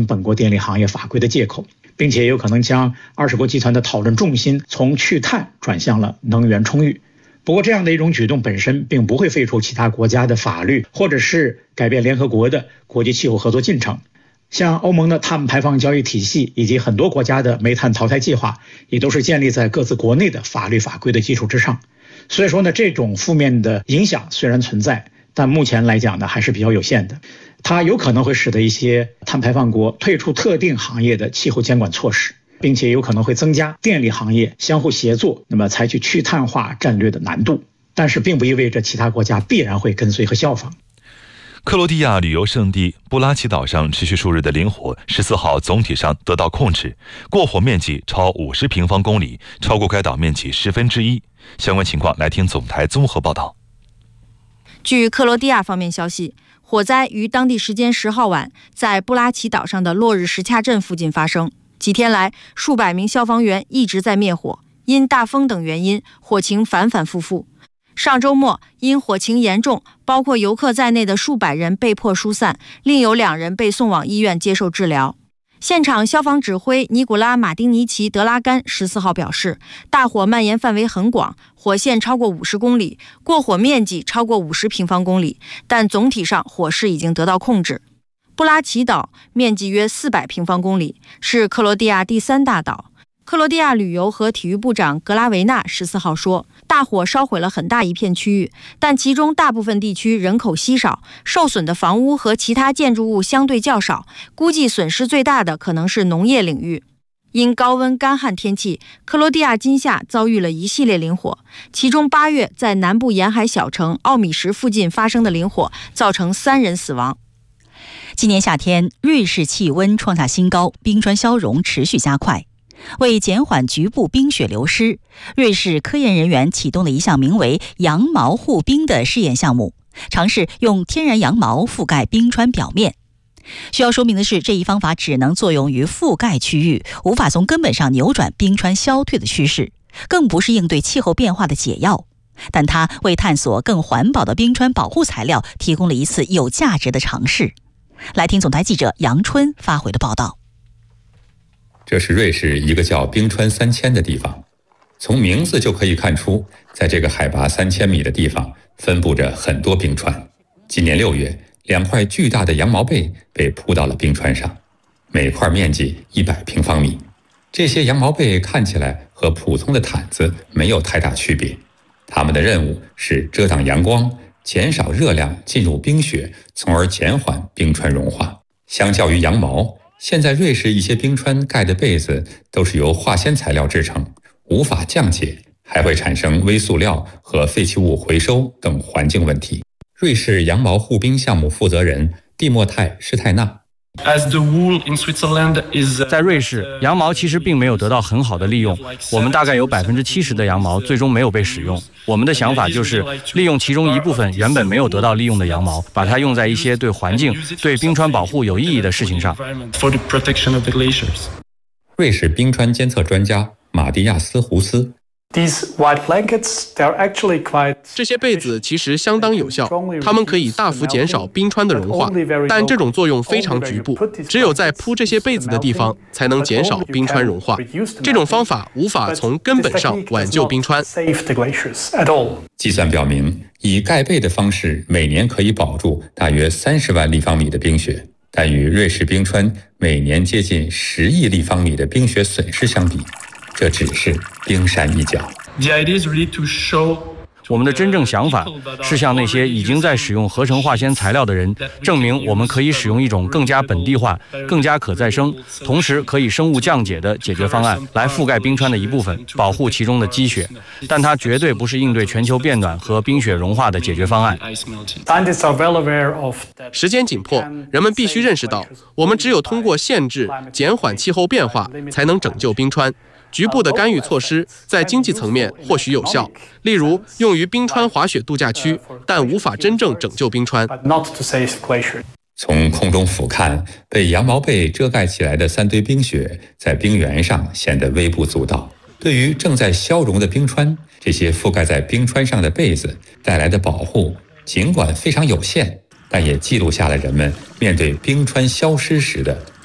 本国电力行业法规的借口，并且有可能将20国集团的讨论重心从去碳转向了能源充裕。不过，这样的一种举动本身并不会废除其他国家的法律，或者是改变联合国的国际气候合作进程。像欧盟的碳排放交易体系以及很多国家的煤炭淘汰计划，也都是建立在各自国内的法律法规的基础之上。所以说呢，这种负面的影响虽然存在，但目前来讲呢，还是比较有限的。它有可能会使得一些碳排放国退出特定行业的气候监管措施，并且有可能会增加电力行业相互协作，那么采取去碳化战略的难度。但是并不意味着其他国家必然会跟随和效仿。 克罗地亚旅游胜地布拉奇岛上持续数日的林火14号总体上得到控制，过火面积超50平方公里，超过该岛面积1/10。相关情况来听总台综合报道。 据克罗地亚方面消息，火灾于当地时间10号晚在布拉奇岛上的落日什恰镇附近发生。几天来，数百名消防员一直在灭火，因大风等原因，火情反反复复。上周末，因火情严重，包括游客在内的数百人被迫疏散，另有2人被送往医院接受治疗。现场消防指挥尼古拉·马丁尼奇·德拉甘14号表示，大火蔓延范围很广，火线超过50公里，过火面积超过50平方公里，但总体上火势已经得到控制。布拉奇岛面积约400平方公里，是克罗地亚第3大岛。克罗地亚旅游和体育部长格拉维纳14号说，大火烧毁了很大一片区域，但其中大部分地区人口稀少，受损的房屋和其他建筑物相对较少，估计损失最大的可能是农业领域。因高温干旱天气，克罗地亚今夏遭遇了一系列林火，其中8月在南部沿海小城奥米什附近发生的林火造成3人死亡。 今年夏天，瑞士气温创下新高，冰川消融持续加快。为减缓局部冰雪流失，瑞士科研人员启动了一项名为“羊毛护冰”的试验项目，尝试用天然羊毛覆盖冰川表面。需要说明的是，这一方法只能作用于覆盖区域，无法从根本上扭转冰川消退的趋势，更不是应对气候变化的解药。但它为探索更环保的冰川保护材料提供了一次有价值的尝试。来听总台记者杨春发回的报道。 这是瑞士一个叫冰川3000的地方，从名字就可以看出，在这个海拔3000米的地方分布着很多冰川。今年6月，2块巨大的羊毛被被铺到了冰川上，每块面积100平方米。这些羊毛被看起来和普通的毯子没有太大区别，它们的任务是遮挡阳光，减少热量进入冰雪，从而减缓冰川融化。相较于羊毛，现在瑞士一些冰川盖的被子都是由化纤材料制成，无法降解，还会产生微塑料和废弃物回收等环境问题。瑞士羊毛护冰项目负责人蒂莫泰·施泰纳， 在瑞士，羊毛其实并没有得到很好的利用，我们大概有70%的羊毛最终没有被使用。我们的想法就是利用其中一部分原本没有得到利用的羊毛，把它用在一些对环境、对冰川保护有意义的事情上。 瑞士冰川监测专家马蒂亚斯·胡斯， 这些被子其实相当有效，它们可以大幅减少冰川的融化，但这种作用非常局部，只有在铺这些被子的地方才能减少冰川融化。这种方法无法从根本上挽救冰川。 计算表明，以盖被的方式每年可以保住大约30万立方米的冰雪，但与瑞士冰川每年接近10亿立方米的冰雪损失相比，这只是冰山一角。 我们的真正想法是向那些已经在使用合成化纤材料的人证明，我们可以使用一种更加本地化、更加可再生，同时可以生物降解的解决方案来覆盖冰川的一部分，保护其中的积雪。但它绝对不是应对全球变暖和冰雪融化的解决方案。 时间紧迫，人们必须认识到，我们只有通过限制、减缓气候变化，才能拯救冰川。局部的干预措施在经济层面或许有效，例如用于冰川滑雪度假区，但无法真正拯救冰川。 从空中俯瞰，被羊毛被遮盖起来的3堆冰雪在冰原上显得微不足道。对于正在消融的冰川，这些覆盖在冰川上的被子带来的保护，尽管非常有限，但也记录下了人们面对冰川消失时的